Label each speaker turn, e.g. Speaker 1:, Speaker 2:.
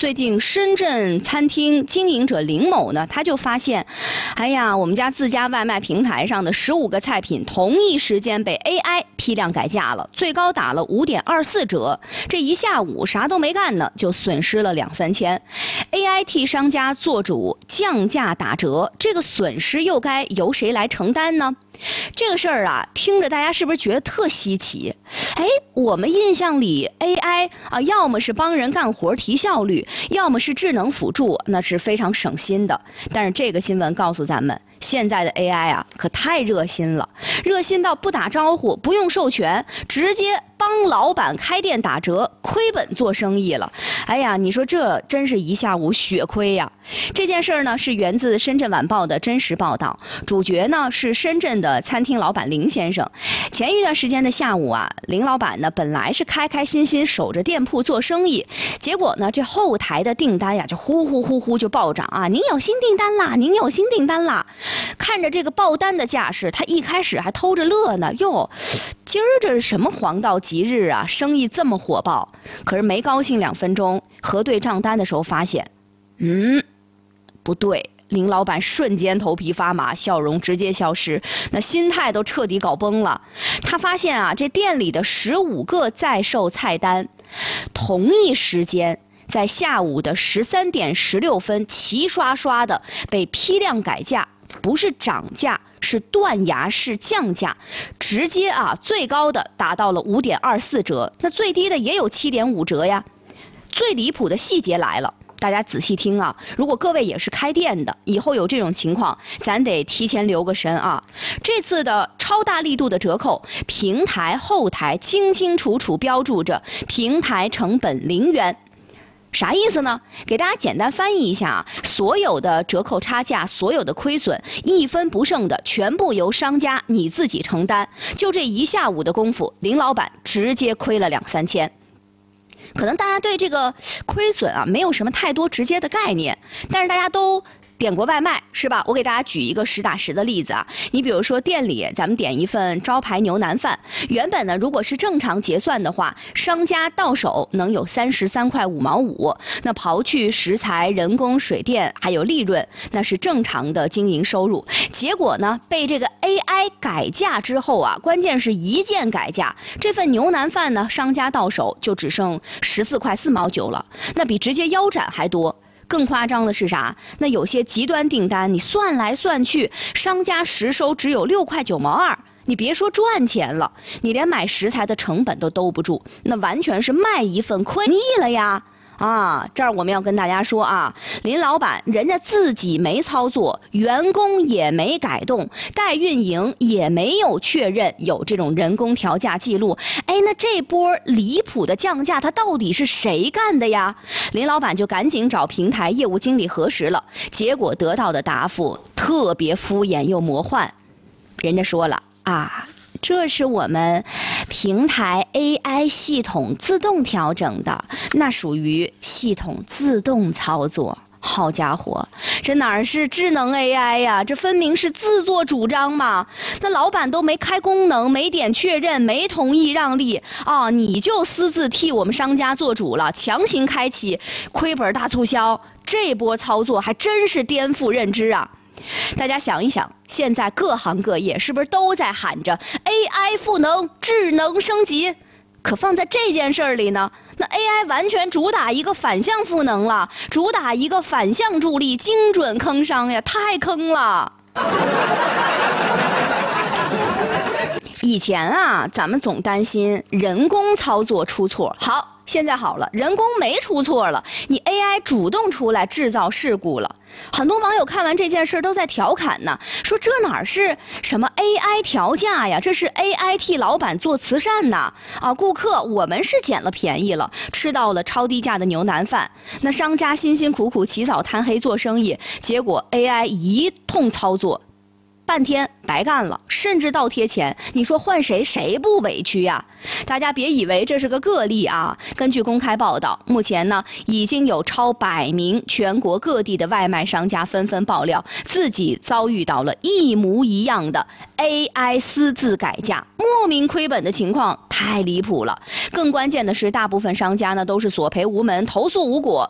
Speaker 1: 最近深圳餐厅经营者林某呢，他就发现，哎呀，我们家自家外卖平台上的15个菜品，同一时间被 AI 批量改价了，最高打了5.24折。这一下午啥都没干呢，就损失了2-3千。AI 替商家做主降价打折，这个损失又该由谁来承担呢？这个事儿啊，听着大家是不是觉得特稀奇？哎，我们印象里 AI 啊，要么是帮人干活提效率，要么是智能辅助，那是非常省心的。但是这个新闻告诉咱们，现在的 AI 啊，可太热心了，热心到不打招呼、不用授权，直接帮老板开店打折，亏本做生意了。哎呀，你说这真是一下午血亏呀！这件事儿呢，是源自深圳晚报的真实报道，主角呢是深圳的餐厅老板林先生。前一段时间的下午啊，林老板呢本来是开开心心守着店铺做生意，结果呢这后台的订单呀就呼呼就暴涨啊！您有新订单啦，您有新订单啦！看着这个爆单的架势，他一开始还偷着乐呢，哟，今儿这是什么黄道吉日啊，生意这么火爆。可是没高兴2分钟，核对账单的时候发现，不对，林老板瞬间头皮发麻，笑容直接消失，那心态都彻底搞崩了。他发现啊，这店里的15个在售菜单，同一时间在下午的13点16分齐刷刷的被批量改价，不是涨价，是断崖式降价，直接啊最高的达到了5.24折，那最低的也有7.5折呀。最离谱的细节来了，大家仔细听啊！如果各位也是开店的，以后有这种情况，咱得提前留个神啊！这次的超大力度的折扣，平台后台清清楚楚标注着平台成本0元。啥意思呢？给大家简单翻译一下啊，所有的折扣差价，所有的亏损，一分不剩的全部由商家你自己承担。就这一下午的功夫，林老板直接亏了2-3千。可能大家对这个亏损啊没有什么太多直接的概念，但是大家都点过外卖是吧？我给大家举一个实打实的例子啊，你比如说店里咱们点一份招牌牛腩饭，原本呢如果是正常结算的话，商家到手能有33块5毛5，那刨去食材、人工、水电还有利润，那是正常的经营收入。结果呢被这个 AI 改价之后啊，关键是一键改价，这份牛腩饭呢商家到手就只剩14块4毛9了，那比直接腰斩还多。更夸张的是啥？那有些极端订单，你算来算去，商家实收只有6块9毛2，你别说赚钱了，你连买食材的成本都兜不住，那完全是卖一份亏腻了呀！啊，这儿我们要跟大家说啊，林老板人家自己没操作，员工也没改动，代运营也没有确认有这种人工调价记录。哎，那这波离谱的降价，他到底是谁干的呀？林老板就赶紧找平台业务经理核实了，结果得到的答复特别敷衍又魔幻。人家说了啊，这是我们平台 AI 系统自动调整的，那属于系统自动操作。好家伙，这哪是智能 AI 呀？这分明是自作主张嘛！那老板都没开功能，没点确认，没同意让利啊，你就私自替我们商家做主了，强行开启亏本大促销，这波操作还真是颠覆认知啊！大家想一想，现在各行各业是不是都在喊着 AI 赋能、智能升级？可放在这件事儿里呢，那 AI 完全主打一个反向赋能了，主打一个反向助力，精准坑商呀，太坑了。以前啊，咱们总担心人工操作出错，好，现在好了，人工没出错了，你 AI 主动出来制造事故了。很多网友看完这件事都在调侃呢，说这哪是什么 AI 调价呀，这是 AI 替老板做慈善呐！啊，顾客我们是捡了便宜了，吃到了超低价的牛腩饭，那商家辛辛苦苦起早贪黑做生意，结果 AI 一通操作，半天白干了，甚至倒贴钱，你说换谁谁不委屈呀？大家别以为这是个个例啊！根据公开报道，目前呢已经有超100名全国各地的外卖商家纷纷爆料，自己遭遇到了一模一样的 AI 私自改价、莫名亏本的情况，太离谱了。更关键的是，大部分商家呢都是索赔无门、投诉无果，